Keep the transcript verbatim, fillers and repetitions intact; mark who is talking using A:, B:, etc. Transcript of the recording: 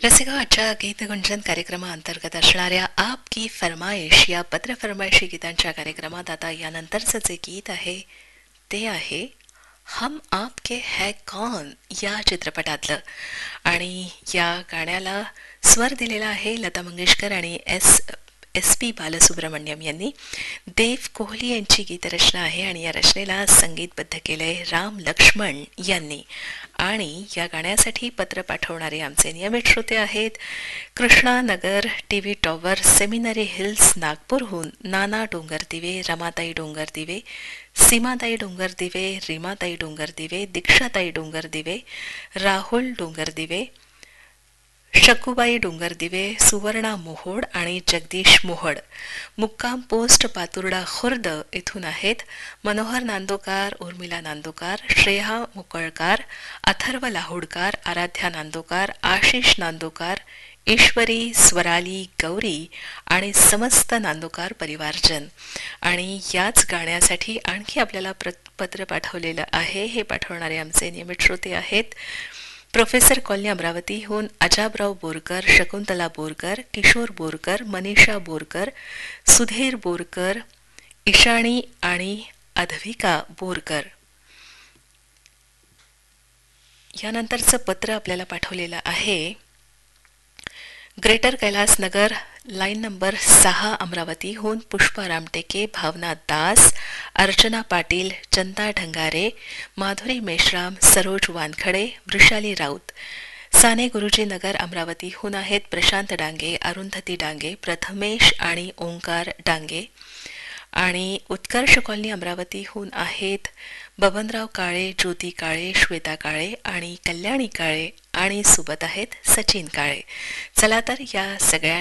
A: रसिका आजच्या गीतगुंजन कार्यक्रमाअंतर्गत असणाऱ्या आप की फरमाईश या पत्र फरमाईशी गीतांच्या कार्यक्रमात आता यानंतरचं जे गीत आहे ते आहे हम आपके है कौन या चित्रपटातलं. आणि या गाण्याला स्वर दिलेला आहे लता मंगेशकर आणि एस एस पी बालसुब्रमण्यम यांनी. देव कोहली यांची गीतरचना आहे आणि या रचनेला संगीतबद्ध केलंय राम लक्ष्मण यांनी. आणि या गाण्यासाठी पत्र पाठवणारे आमचे नियमित श्रोते आहेत Krishnanagar T V tower, seminary hills, नागपूरहून नाना डोंगरदिवे, रमाताई डोंगरदिवे, सीमाताई डोंगरदिवे, रीमाताई डोंगरदिवे, दीक्षाताई डोंगरदिवे, राहुल डोंगरदिवे, शकुबाई डोंगरदिवे, सुवर्णा मोहोड आणि जगदीश मोहोड. मुक्काम पोस्ट पातुर्डा खुर्द इथून आहेत मनोहर नांदोकार, उर्मिला नांदोकार, श्रेया मुकळकार, अथर्व लाहुडकार, आराध्या नांदोकार, आशिष नांदोकार, ईश्वरी, स्वराली, गौरी आणि समस्त नांदोकार परिवारजन. आणि याच गाण्यासाठी आणखी आपल्याला पत्र पाठवलेलं आहे. हे पाठवणारे आमचे नियमित श्रोते आहेत प्रोफेसर कॉलनी अमरावतीहून अजाबराव बोरकर, शकुंतला बोरकर, किशोर बोरकर, मनीषा बोरकर, सुधीर बोरकर, ईशाणी आणि अधविका बोरकर. यानंतरचं पत्र आपल्याला पाठवलेलं आहे greater Kailas Nagar, line number सहा, अमरावतीहून पुष्पा रामटेके, भावना दास, अर्चना पाटील, चंदा ढंगारे, माधुरी मेश्राम, सरोज वानखडे, वृषाली राऊत. साने गुरुजी नगर, अमरावतीहून आहेत प्रशांत डांगे, अरुंधती डांगे, प्रथमेश आणि ओंकार डांगे. आणि उत्कर्ष कॉलनी अमरावतीहून आहेत बबनराव काळे, ज्योती काळे, श्वेता काळे आणि कल्याणी काळे. आणि सोबत आहेत सचिन काळे. चला तर या सगळ्या